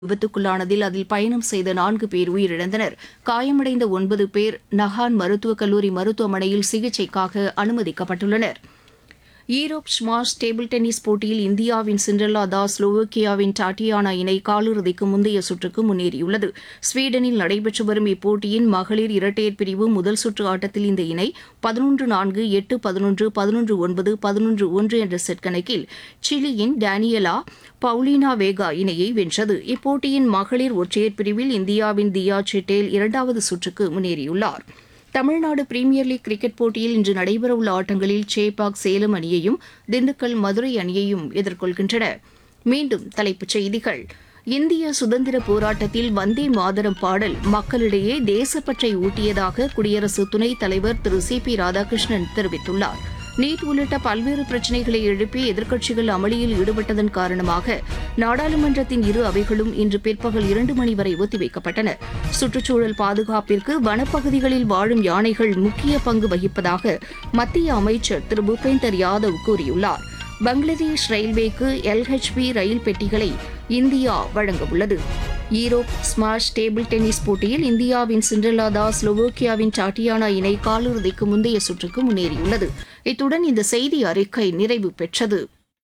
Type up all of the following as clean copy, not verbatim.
விபத்துக்குள்ளானதில் அதில் பயணம் செய்த 4 பேர் உயிரிழந்தனர். காயமடைந்த 9 பேர் நஹான் மருத்துவக் கல்லூரி மருத்துவமனையில் சிகிச்சைக்காக அனுமதிக்கப்பட்டுள்ளனர். ஈரோப் ஸ்மாஷ் டேபிள் டென்னிஸ் போட்டியில் இந்தியாவின் சிண்ட்ரெல்லா தாஸ் ஸ்லோவேக்கியாவின் டாட்டியானா இணை காலிறுதிக்கு முந்தைய சுற்றுக்கு முன்னேறியுள்ளது. ஸ்வீடனில் நடைபெற்று வரும் இப்போட்டியின் மகளிர் இரட்டையர் பிரிவு முதல் சுற்று ஆட்டத்தில் இந்த இணை 11-4, 8-11, 11-9, 11-1 என்ற செட் கணக்கில் சிலியின் டேனியலா பவுலினா வேகா இணையை வென்றது. இப்போட்டியின் மகளிர் ஒற்றையர் பிரிவில் இந்தியாவின் தியா செட்டேல் இரண்டாவது சுற்றுக்கு முன்னேறியுள்ளார். தமிழ்நாடு பிரீமியர் லீக் கிரிக்கெட் போட்டியில் இன்று நடைபெறவுள்ள ஆட்டங்களில் சேப்பாக் சேலம் அணியையும் திண்டுக்கல் மதுரை அணியையும் எதிர்கொள்கின்றன. மீண்டும் தலைப்புச் செய்திகள். இந்திய சுதந்திர போராட்டத்தில் வந்தே மாதரம் பாடல் மக்களிடையே தேசப்பற்றை ஊட்டியதாக குடியரசு துணைத் தலைவர் திரு சி.பி. ராதாகிருஷ்ணன் தெரிவித்துள்ளார். நீட் உள்ளிட்ட பல்வேறு பிரச்சினைகளை எழுப்பி எதிர்க்கட்சிகள் அமளியில் ஈடுபட்டதன் காரணமாக நாடாளுமன்றத்தின் இரு அவைகளும் இன்று பிற்பகல் 2 மணி வரை ஒத்திவைக்கப்பட்டன. சுற்றுச்சூழல் பாதுகாப்பிற்கு வனப்பகுதிகளில் வாழும் யானைகள் முக்கிய பங்கு வகிப்பதாக மத்திய அமைச்சர் திரு பூபேந்தர் யாதவ் கூறியுள்ளார். பங்களாதேஷ் ரயில்வேக்கு LHB ரயில் பெட்டிகளை India வழங்கவுள்ளது. Europe smash table tennis போட்டியில் இந்தியாவின் சிண்ட்ரெல்லா தாஸ் ஸ்லோவேக்கியாவின் டாட்டியானா இணை காலிறுதிக்கு முந்தைய சுற்றுக்கு முன்னேறியுள்ளது. இத்துடன் இந்த செய்தி அறிக்கை நிறைவு பெற்றது.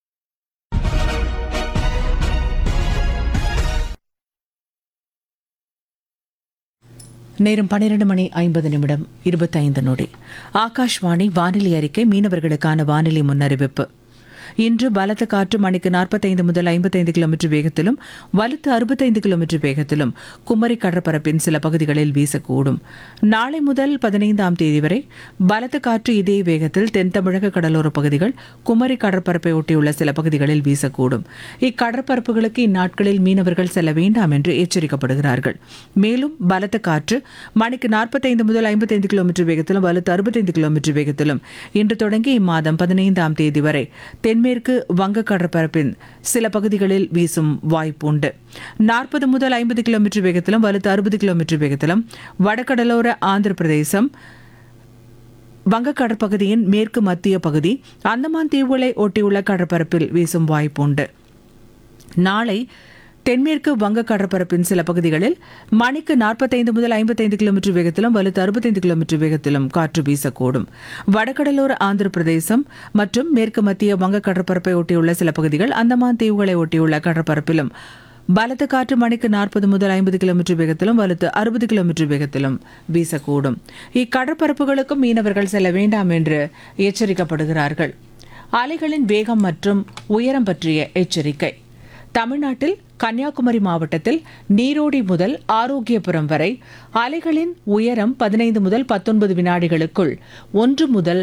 நேரம் 12:50 ஆகாஷ்வாணி வானிலை அறிக்கை. மீனவர்களுக்கான வானிலை முன்னறிவிப்பு. இன்று பலத்த காற்று மணிக்கு 45 முதல் 55 கிலோமீட்டர் வேகத்திலும் வலுத்து 65 கிலோமீட்டர் வேகத்திலும் குமரி கடற்பரப்பின் சில பகுதிகளில் வீசக்கூடும். நாளை முதல் 15ஆம் தேதி வரை பலத்த காற்று இதே வேகத்தில் தென் தமிழக கடலோர பகுதிகள், குமரி கடற்பரப்பை ஒட்டியுள்ள சில பகுதிகளில் வீசக்கூடும். இக்கடற்பரப்புகளுக்கு இந்நாட்களில் மீனவர்கள் செல்ல வேண்டாம் என்று எச்சரிக்கப்படுகிறார்கள். மேலும் பலத்த காற்று மணிக்கு 45 முதல் 55 கிலோமீட்டர் வேகத்திலும் வலுத்து 65 கிலோமீட்டர் வேகத்திலும் இன்று தொடங்கி இம்மாதம் 15ஆம் தேதி வரை தென்மேற்கு வங்க கடற்பரப்பின் சில பகுதிகளில் வீசும் வாய்ப்புண்டு. 40 முதல் 50 கிலோமீட்டர் வேகத்திலும் வலுத்து 60 கிலோமீட்டர் வேகத்திலும் வடகடலோர ஆந்திர பிரதேசம், வங்க கடற்பகுதியின் மேற்கு மத்திய பகுதி, அந்தமான் தீவுகளை ஒட்டியுள்ள கடற்பரப்பில் வீசும் வாய்ப்புண்டு. நாளை தென்மேற்கு வங்க கடற்பரப்பின் சில பகுதிகளில் மணிக்கு 45 முதல் 55 கிலோமீட்டர் வேகத்திலும் வலுத்து 65 கிலோமீட்டர் வேகத்திலும் காற்று வீசக்கூடும். வடகடலோர ஆந்திர பிரதேசம் மற்றும் மேற்கு மத்திய வங்க கடற்பரப்பை ஒட்டியுள்ள சில பகுதிகள், அந்தமான் தீவுகளை ஒட்டியுள்ள கடற்பரப்பிலும் பலத்த காற்று மணிக்கு 40 முதல் 50 கிலோமீட்டர் வேகத்திலும் வலுத்து 60 கிலோமீட்டர் வேகத்திலும் வீசக்கூடும். இக்கடற்பரப்புகளுக்கும் மீனவர்கள் செல்ல வேண்டாம் என்று எச்சரிக்கப்படுகிறார்கள். அலைகளின் வேகம் மற்றும் உயரம் பற்றிய எச்சரிக்கை. தமிழ்நாட்டில் கன்னியாகுமரி மாவட்டத்தில் நீரோடி முதல் ஆரோக்கியபுரம் வரை அலைகளின் உயரம் 15 முதல் 19 வினாடிகளுக்குள் 1 முதல்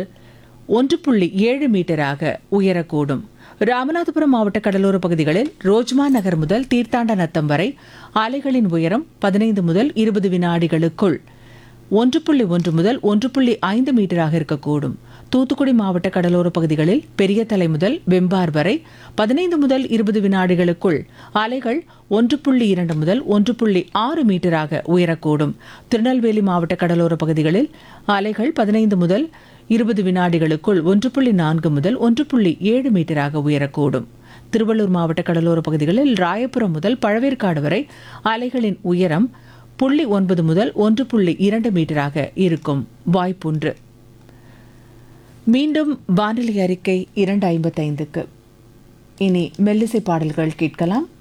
1.7 மீட்டராக உயரக்கூடும். ராமநாதபுரம் மாவட்ட கடலோர பகுதிகளில் ரோஜ்மா நகர் முதல் தீர்த்தாண்டநத்தம் வரை அலைகளின் உயரம் 15 முதல் 20 வினாடிகளுக்குள் 1.1 முதல் 1.5 மீட்டராக இருக்கக்கூடும். தூத்துக்குடி மாவட்ட கடலோர பகுதிகளில் பெரிய தலை முதல் வெம்பார் வரை 15 முதல் 20 வினாடிகளுக்குள் அலைகள் 1.2 முதல் 1.6 மீட்டராக உயரக்கூடும். திருநெல்வேலி மாவட்ட கடலோர பகுதிகளில் அலைகள் 15 முதல் 20 வினாடிகளுக்குள் 1.4 முதல் 1.7 மீட்டராக உயரக்கூடும். திருவள்ளூர் மாவட்ட கடலோர பகுதிகளில் ராயபுரம் முதல் பழவேற்காடு வரை அலைகளின் உயரம் 0.9 முதல் 1.2 மீட்டராக இருக்கும் வாய்ப்புண்டு. மீண்டும் வானிலை அறிக்கை 2:55க்கு. இனி மெல்லிசை பாடல்கள் கேட்கலாம்.